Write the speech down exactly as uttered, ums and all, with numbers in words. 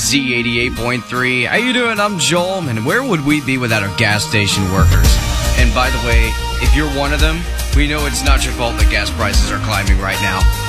Z eighty-eight point three. How you doing? I'm Joel, and where would we be without our gas station workers? And by the way, if you're one of them, we know it's not your fault that gas prices are climbing right now.